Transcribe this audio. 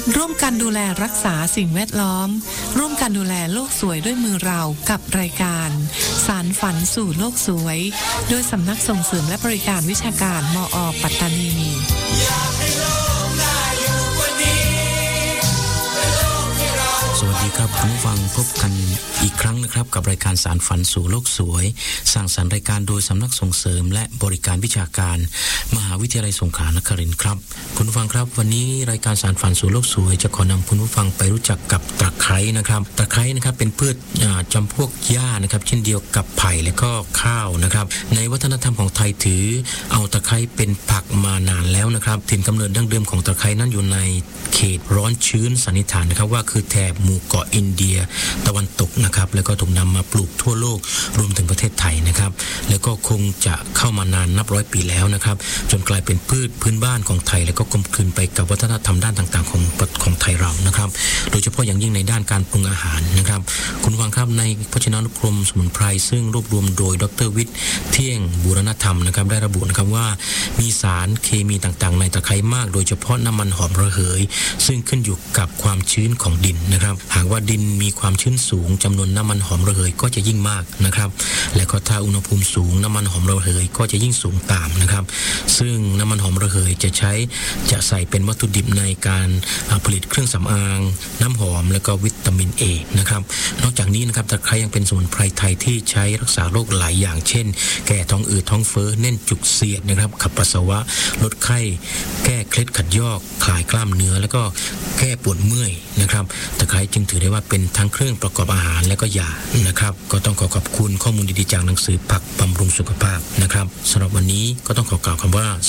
ร่วมกันดูแลรักษาสิ่งแวดล้อมร่วมกันดูแลโลกสวยด้วยมือเรากับรายการสารฝันสู่โลกสวยโดยสำนักส่งเสริมและบริการวิชาการมอ.ปัตตานีสวัสดีครับคุณผู้ฟังพบกันอีกครั้งนะครับกับรายการสารฝันสู่โลกสวยสร้างสรรค์รายการโดยสำนักส่งเสริมและบริการวิชาการมหาวิทยาลัยสงขลานครินทร์ครับคุณผู้ฟังครับวันนี้รายการสารฝันสู่โลกสวยจะขอนำคุณผู้ฟังไปรู้จักกับตะไคร้นะครับตะไคร้นะครับเป็นพืชจำพวกหญ้านะครับเช่นเดียวกับไผ่และก็ข้าวนะครับในวัฒนธรรมของไทยถือเอาตะไคร้เป็นผักมานานแล้วนะครับถิ่นกำเนิดดั้งเดิมของตะไคร้นั้นอยู่ในเขตร้อนชื้นสันนิษฐานนะครับว่าคือแถบหมู่เกาะอินเดียตะวันตกนะครับแล้วก็ถูกนำมาปลูกทั่วโลกรวมถึงประเทศไทยนะครับแล้วก็คงจะเข้ามานานนับร้อยปีแล้วนะครับจนกลายเป็นพืชพื้นบ้านของไทยแล้วก็กลมกลืนไปกับวัฒนธรรมด้านต่างๆของไทยเรานะครับโดยเฉพาะอย่างยิ่งในด้านการปรุงอาหารนะครับคุณผู้ฟังครับในพจนานุกรมสมุนไพรซึ่งรวบรวมโดยดร.วิทย์เที่ยงบูรณธรรมนะครับได้ระบุนะครับว่ามีสารเคมีต่างๆในตะไคร้มากโดยเฉพาะน้ำมันหอมระเหยซึ่งขึ้นอยู่กับความชื้นของดินนะครับหากว่าดินมีความชื้นสูงจำนวนน้ำมันหอมระเหยก็จะยิ่งมากนะครับและก็ถ้าอุณหภูมิสูงน้ำมันหอมระเหยก็จะยิ่งสูงตามนะครับซึ่งน้ำมันหอมระเหยจะใส่เป็นวัตถุดิบในการผลิตเครื่องสำอางน้ำหอมและก็วิตามิน A นะครับนอกจากนี้นะครับตะไคร้ยังเป็นสมุนไพรไทยที่ใช้รักษาโรคหลายอย่างเช่นแก้ท้องอืดท้องเฟ้อแน่นจุกเสียดนะครับขับปัสสาวะลดไข้แก้เคล็ดขัดยอกคลายกล้ามเนื้อแล้วก็แก้ปวดเมื่อยนะครับตะไคร้จึงถือได้ว่าเป็นทั้งเครื่องประกอบอาหารและก็ยานะครับก็ต้องขอบคุณข้อมูลดีๆจากหนังสือผักบำรุงสุขภาพนะครับสำหรับวันนี้ก็ต้องขอกล่าวคำว่า